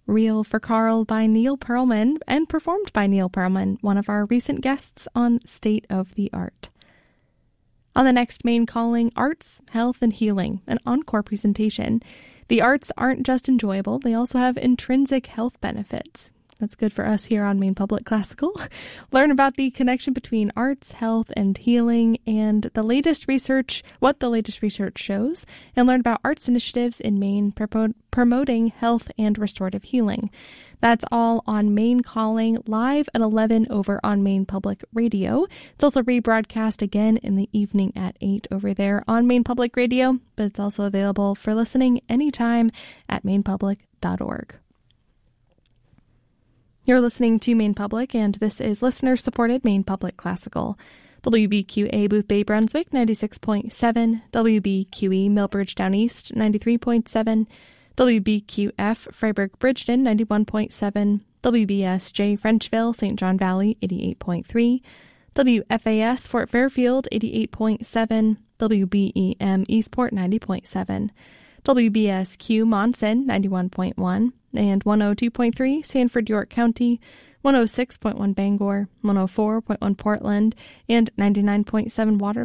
Real for Carl by Neil Pearlman and performed by Neil Pearlman, one of our recent guests on State of the Art. On the next Maine Calling, Arts, Health, and Healing, an encore presentation. The arts aren't just enjoyable, they also have intrinsic health benefits. That's good for us here on Maine Public Classical. Learn about the connection between arts, health, and healing, and what the latest research shows, and learn about arts initiatives in Maine promoting health and restorative healing. That's all on Maine Calling, live at 11 over on Maine Public Radio. It's also rebroadcast again in the evening at 8 over there on Maine Public Radio, but it's also available for listening anytime at mainepublic.org. You're listening to Maine Public, and this is listener-supported Maine Public Classical. WBQA Boothbay Brunswick, 96.7, WBQE Millbridge Down East, 93.7, WBQF Freiburg Bridgeton, 91.7, WBSJ Frenchville, St. John Valley, 88.3, WFAS Fort Fairfield, 88.7, WBEM Eastport, 90.7, WBSQ Monson, 91.1, and 102.3 Sanford York County, 106.1 Bangor, 104.1 Portland, and 99.7 Waterloo.